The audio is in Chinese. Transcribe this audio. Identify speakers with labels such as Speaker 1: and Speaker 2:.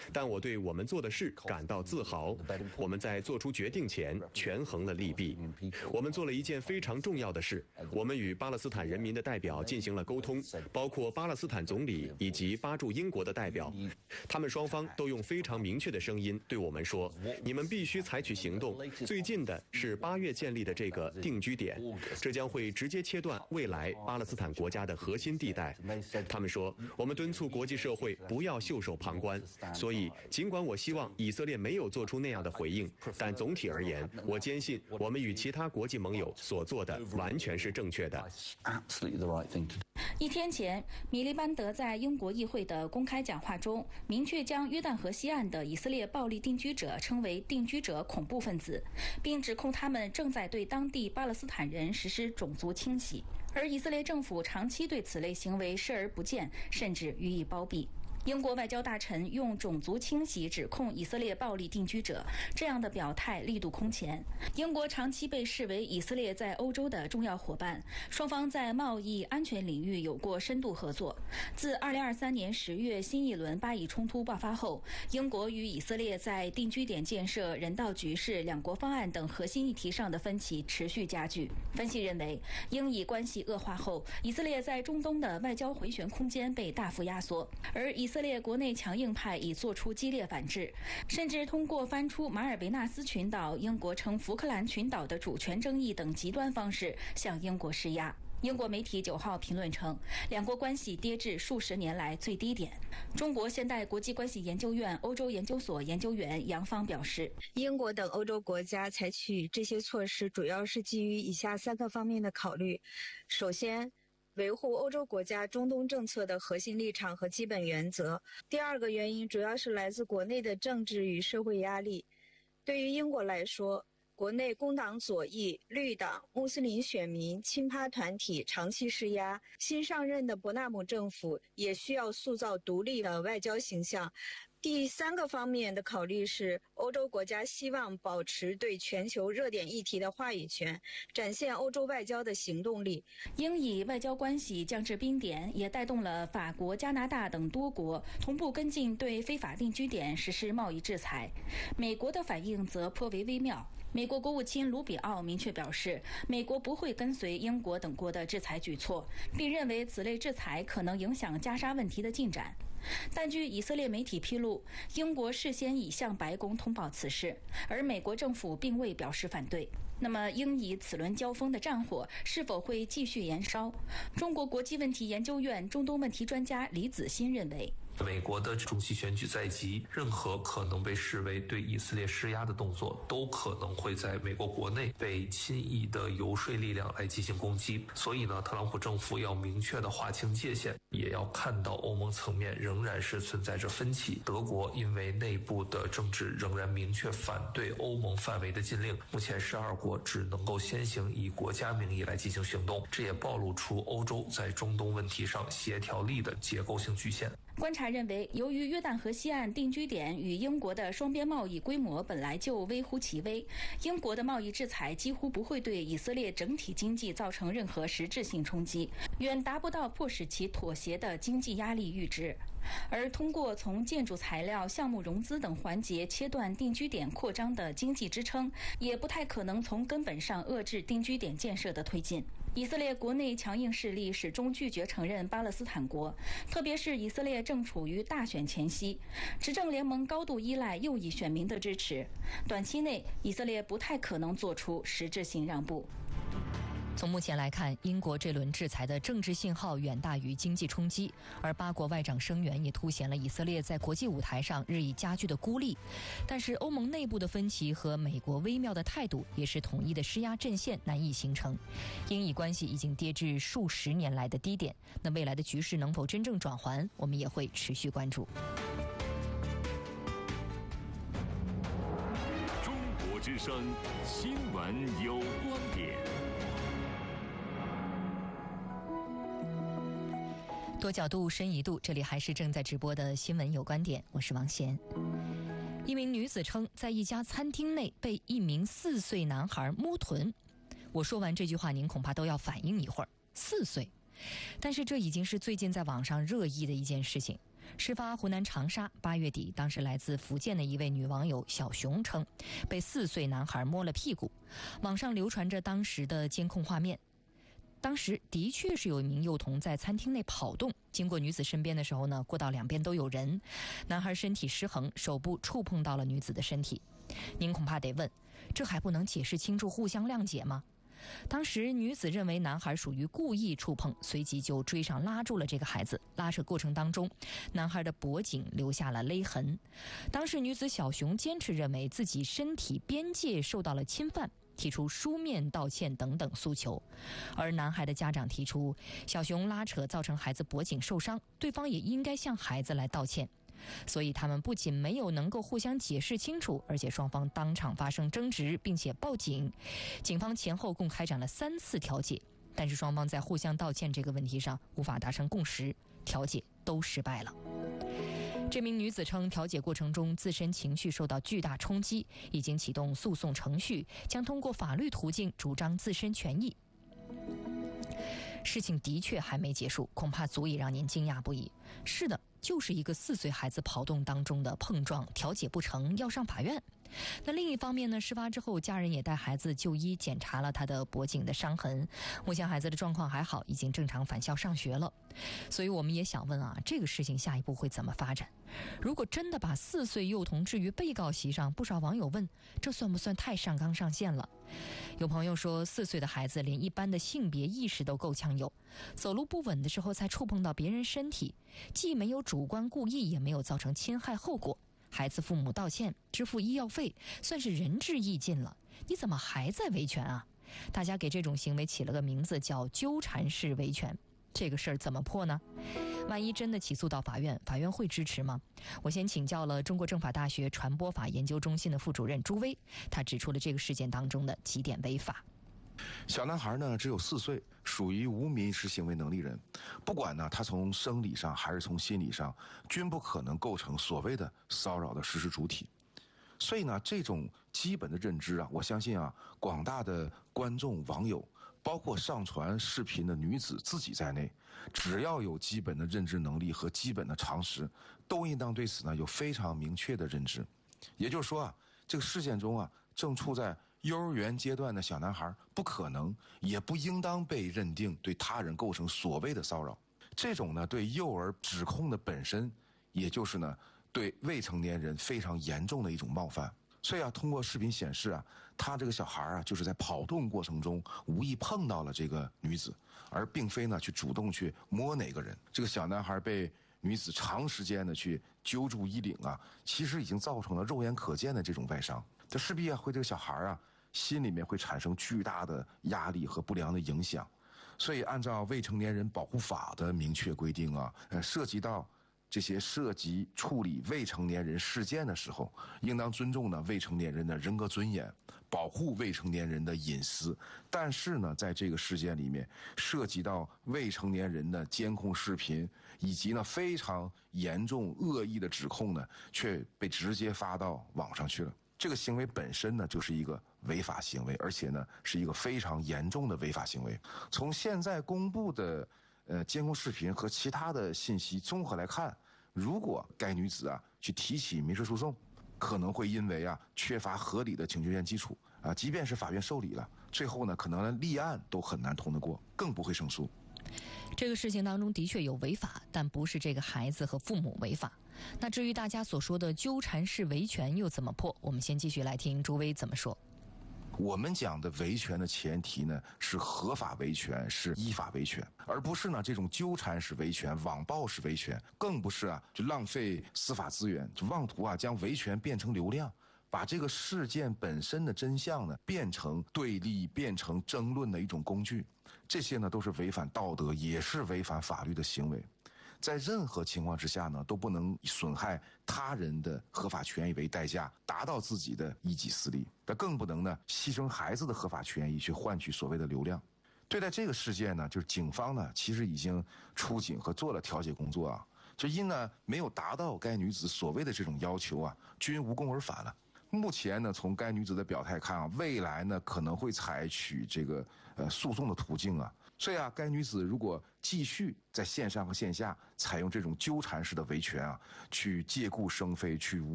Speaker 1: 但我对我们做的事感到自豪。我们在做出决定前权衡了利弊。我们做了一件非常重要的事，我们与巴勒斯坦人民的代表进行了沟通，包括巴勒斯坦总理以及巴驻英国的代表。他们双方都用非常明确的声音对我们说，你们必须采取行动。最近的是8月建立的这个定居点，这将会直接切断未来巴勒斯坦国家的核心地带。他们说，我们敦促国际社会不要袖手旁观。所以尽管我希望以色列没有做出那样的回应，但总体而言，我坚信我们与其他国际盟友所做的完全是正确的。
Speaker 2: 1天前，米利班德在英国议会的公开讲话中，明确将约旦河西岸的以色列暴力定居者称为定居者恐怖分子，并指控他们正在对当地巴勒斯坦人实施种族清洗，而以色列政府长期对此类行为视而不见，甚至予以包庇。英国外交大臣用种族清洗指控以色列暴力定居者，这样的表态力度空前。英国长期被视为以色列在欧洲的重要伙伴，双方在贸易、安全领域有过深度合作。自2023年10月新一轮巴以冲突爆发后，英国与以色列在定居点建设、人道局势、两国方案等核心议题上的分歧持续加剧。分析认为，英以关系恶化后，以色列在中东的外交回旋空间被大幅压缩，而以色列国内强硬派已做出激烈反制，甚至通过翻出马尔维纳斯群岛、英国称福克兰群岛的主权争议等极端方式向英国施压。英国媒体9号评论称，两国关系跌至数十年来最低点。中国现代国际关系研究院欧洲研究所研究员杨芳表示，
Speaker 3: 英国等欧洲国家采取这些措施主要是基于以下3个方面的考虑。首先，维护欧洲国家中东政策的核心立场和基本原则。第二个原因主要是来自国内的政治与社会压力。对于英国来说，国内工党左翼、绿党、穆斯林选民、亲巴团体长期施压，新上任的伯纳姆政府也需要塑造独立的外交形象。第3个方面的考虑是，欧洲国家希望保持对全球热点议题的话语权，展现欧洲外交的行动力。
Speaker 2: 英以外交关系降至冰点，也带动了法国、加拿大等多国同步跟进对非法定居点实施贸易制裁。美国的反应则颇为微妙。美国国务卿卢比奥明确表示，美国不会跟随英国等国的制裁举措，并认为此类制裁可能影响加沙问题的进展。但据以色列媒体披露，英国事先已向白宫通报此事，而美国政府并未表示反对。那么，英以此轮交锋的战火是否会继续延烧？中国国际问题研究院中东问题专家李子欣认为，
Speaker 4: 美国的中期选举在即，任何可能被视为对以色列施压的动作，都可能会在美国国内被亲以的游说力量来进行攻击。所以呢，特朗普政府要明确的划清界限，也要看到欧盟层面仍然是存在着分歧。德国因为内部的政治仍然明确反对欧盟范围的禁令，目前12国只能够先行以国家名义来进行行动，这也暴露出欧洲在中东问题上协调力的结构性局限。
Speaker 2: 观察认为，由于约旦河西岸定居点与英国的双边贸易规模本来就微乎其微，英国的贸易制裁几乎不会对以色列整体经济造成任何实质性冲击，远达不到迫使其妥协的经济压力阈值。而通过从建筑材料、项目融资等环节切断定居点扩张的经济支撑，也不太可能从根本上遏制定居点建设的推进。以色列国内强硬势力始终拒绝承认巴勒斯坦国，特别是以色列正处于大选前夕，执政联盟高度依赖右翼选民的支持，短期内以色列不太可能做出实质性让步。
Speaker 5: 从目前来看，英国这轮制裁的政治信号远大于经济冲击，而8国外长声援也凸显了以色列在国际舞台上日益加剧的孤立。但是欧盟内部的分歧和美国微妙的态度也使统一的施压阵线难以形成。英以关系已经跌至数十年来的低点，那未来的局势能否真正转圜，我们也会持续关注。
Speaker 6: 中国之声新闻有观点。
Speaker 5: 多角度深一度，这里还是正在直播的新闻有观点，我是王贤。一名女子称在一家餐厅内被一名4岁男孩摸臀，我说完这句话您恐怕都要反应一会儿，4岁。但是这已经是最近在网上热议的一件事情。 事发湖南长沙，8月底，当时来自福建的一位女网友小熊称，被4岁男孩摸了屁股。网上流传着当时的监控画面，当时的确是有一名幼童在餐厅内跑动，经过女子身边的时候呢，过道两边都有人，男孩身体失衡，手部触碰到了女子的身体。您恐怕得问，这还不能解释清楚，互相谅解吗？当时女子认为男孩属于故意触碰，随即就追上拉住了这个孩子。拉扯过程当中，男孩的脖颈留下了勒痕。当时女子小熊坚持认为自己身体边界受到了侵犯，提出书面道歉等等诉求。而男孩的家长提出，小熊拉扯造成孩子脖颈受伤，对方也应该向孩子来道歉。所以他们不仅没有能够互相解释清楚，而且双方当场发生争执，并且报警。警方前后共开展了3次调解，但是双方在互相道歉这个问题上无法达成共识，调解都失败了。这名女子称，调解过程中自身情绪受到巨大冲击，已经启动诉讼程序，将通过法律途径主张自身权益。事情的确还没结束，恐怕足以让您惊讶不已。是的，就是一个4岁孩子跑动当中的碰撞，调解不成要上法院。那另一方面呢，事发之后家人也带孩子就医，检查了他的脖颈的伤痕，目前孩子的状况还好，已经正常返校上学了。所以我们也想问啊，这个事情下一步会怎么发展？如果真的把4岁幼童置于被告席上，不少网友问，这算不算太上纲上线了？有朋友说，4岁的孩子连一般的性别意识都够呛有，走路不稳的时候才触碰到别人身体，既没有主观故意，也没有造成侵害后果。孩子父母道歉，支付医药费，算是仁至义尽了。你怎么还在维权啊？大家给这种行为起了个名字叫纠缠式维权。这个事儿怎么破呢？万一真的起诉到法院，法院会支持吗？我先请教了中国政法大学传播法研究中心的副主任朱威，他指出了这个事件当中的几点违法。
Speaker 7: 小男孩呢只有4岁，属于无民事行为能力人，不管呢他从生理上还是从心理上，均不可能构成所谓的骚扰的实施主体。所以呢，这种基本的认知啊，我相信啊，广大的观众网友，包括上传视频的女子自己在内，只要有基本的认知能力和基本的常识，都应当对此呢有非常明确的认知。也就是说啊，这个事件中啊，正处在幼儿园阶段的小男孩不可能也不应当被认定对他人构成所谓的骚扰。这种呢对幼儿指控的本身，也就是呢对未成年人非常严重的一种冒犯。所以啊，通过视频显示啊，他这个小孩啊就是在跑动过程中无意碰到了这个女子，而并非呢去主动去摸哪个人。这个小男孩被女子长时间的去揪住衣领啊，其实已经造成了肉眼可见的这种外伤。这势必啊会这个小孩啊心里面会产生巨大的压力和不良的影响。所以按照未成年人保护法的明确规定啊，涉及到这些涉及处理未成年人事件的时候，应当尊重呢未成年人的人格尊严，保护未成年人的隐私。但是呢，在这个事件里面，涉及到未成年人的监控视频，以及呢非常严重恶意的指控呢，却被直接发到网上去了。这个行为本身呢，就是一个违法行为，而且呢是一个非常严重的违法行为。从现在公布的监控视频和其他的信息综合来看，如果该女子啊去提起民事诉讼，可能会因为啊缺乏合理的请求权基础啊，即便是法院受理了，最后呢可能立案都很难通得过，更不会胜诉。
Speaker 5: 这个事情当中的确有违法，但不是这个孩子和父母违法。那至于大家所说的纠缠式维权又怎么破，我们先继续来听朱威怎么说。
Speaker 7: 我们讲的维权的前提呢，是合法维权，是依法维权，而不是呢这种纠缠式维权、网暴式维权，更不是啊就浪费司法资源，就妄图啊将维权变成流量，把这个事件本身的真相呢变成对立、变成争论的一种工具。这些呢都是违反道德，也是违反法律的行为。在任何情况之下呢，都不能以损害他人的合法权益为代价，达到自己的一己私利。那更不能呢，牺牲孩子的合法权益去换取所谓的流量。对待这个事件呢，就是警方呢，其实已经出警和做了调解工作啊，就因呢没有达到该女子所谓的这种要求啊，均无功而返了。目前呢，从该女子的表态看啊，未来呢可能会采取这个诉讼的途径啊。 所以啊，该女子如果继续在线上和线下采用这种纠缠式的维权啊，去借故生非，去